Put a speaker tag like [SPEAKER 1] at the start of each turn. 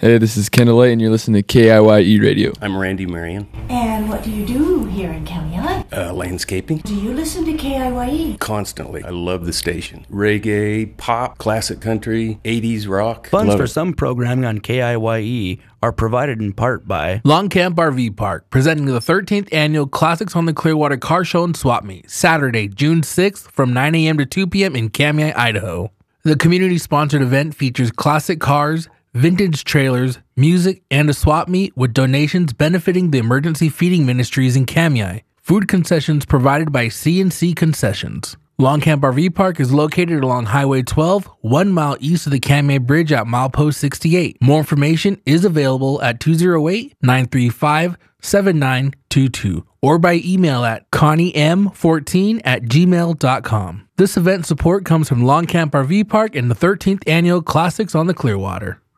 [SPEAKER 1] Hey, this is Kendall Light, and you're listening to KIYE Radio.
[SPEAKER 2] I'm Randy Marion.
[SPEAKER 3] And what do you do here in Kamloops?
[SPEAKER 2] Landscaping.
[SPEAKER 3] Do you listen to KIYE?
[SPEAKER 2] Constantly. I love the station. Reggae, pop, classic country, 80s rock.
[SPEAKER 4] Funds for some programming on KIYE are provided in part by
[SPEAKER 5] Long Camp RV Park, presenting the 13th Annual Classics on the Clearwater Car Show and Swap Meet, Saturday, June 6th from 9 a.m. to 2 p.m. in Kamiah, Idaho. The community-sponsored event features classic cars, vintage trailers, music, and a swap meet with donations benefiting the emergency feeding ministries in Kamiah. Food concessions provided by C&C Concessions. Long Camp RV Park is located along Highway 12, 1 mile east of the Kamiah Bridge at milepost 68. More information is available at 208-935-7922 or by email at conniem14@gmail.com. This event support comes from Long Camp RV Park and the 13th Annual Classics on the Clearwater.